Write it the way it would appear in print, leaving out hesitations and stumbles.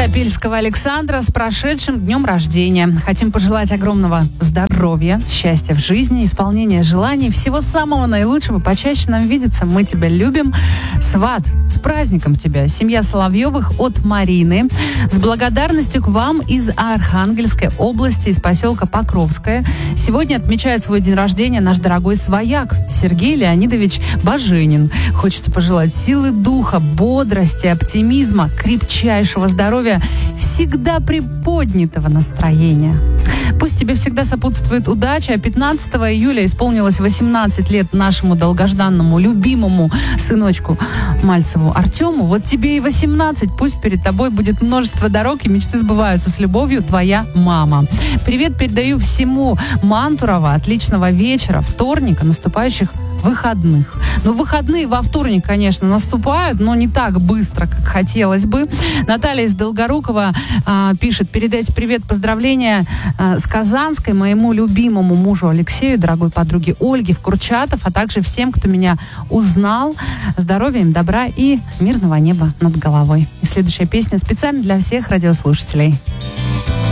Топильского Александра с прошедшим днем рождения. Хотим пожелать огромного здоровья, счастья в жизни, исполнения желаний, всего самого наилучшего. Почаще нам видеться. Мы тебя любим. Сват, с праздником тебя. Семья Соловьевых от Марины. С благодарностью к вам из Архангельской области, из поселка Покровское. Сегодня отмечает свой день рождения наш дорогой свояк Сергей Леонидович Баженин. Хочется пожелать силы духа, бодрости, оптимизма, крепчайшего здоровья, всегда приподнятого настроения. Пусть тебе всегда сопутствует удача. 15 июля исполнилось 18 лет нашему долгожданному, любимому сыночку Мальцеву Артему. Вот тебе и 18. Пусть перед тобой будет множество дорог и мечты сбываются. С любовью, твоя мама. Привет передаю всему Мантурово. Отличного вечера, вторника, наступающих выходных. Ну, выходные во вторник, конечно, наступают, но не так быстро, как хотелось бы. Наталья из Долгорукова пишет: передайте привет, поздравления с Казанской моему любимому мужу Алексею, дорогой подруге Ольге в Курчатов, а также всем, кто меня узнал. Здоровья им, добра и мирного неба над головой. И следующая песня специально для всех радиослушателей.